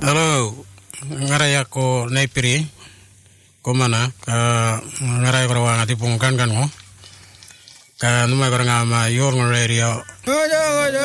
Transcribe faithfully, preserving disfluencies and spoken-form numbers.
Halo, ngarai ako naipiri, ko mana, ka ngarai ko rawang ati pungkan kan mo, ka numay ko nga ma yor ng radio.